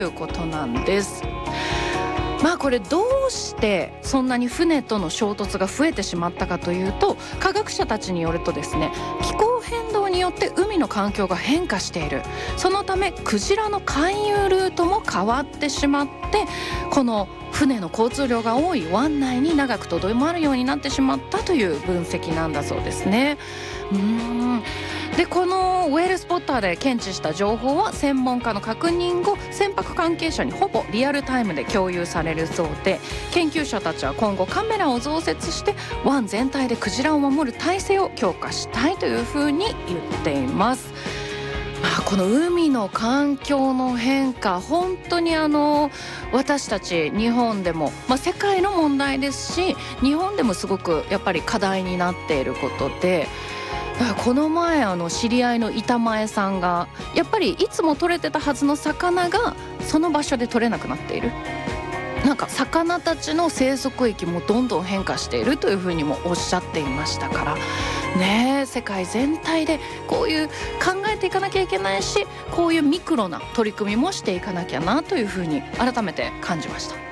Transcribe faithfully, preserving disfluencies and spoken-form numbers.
ということなんです。まあこれどうしてそんなに船との衝突が増えてしまったかというと、科学者たちによるとですね、気候変動によって海の環境が変化している。そのためクジラの回遊ルートも変わってしまって、この船の交通量が多い湾内に長くとどまるようになってしまったという分析なんだそうですね。うーんでこのウェールスポッターで検知した情報は専門家の確認後、船舶関係者にほぼリアルタイムで共有されるそうで、研究者たちは今後カメラを増設して湾全体でクジラを守る体制を強化したいというふうに言っています。まあ、この海の環境の変化、本当にあの私たち日本でも、まあ、世界の問題ですし、日本でもすごくやっぱり課題になっていることで、この前あの知り合いの板前さんがやっぱりいつも取れてたはずの魚がその場所で取れなくなっている。なんか魚たちの生息域もどんどん変化しているというふうにもおっしゃっていましたからね。世界全体でこういう考えていかなきゃいけないし、こういうミクロな取り組みもしていかなきゃなというふうに改めて感じました。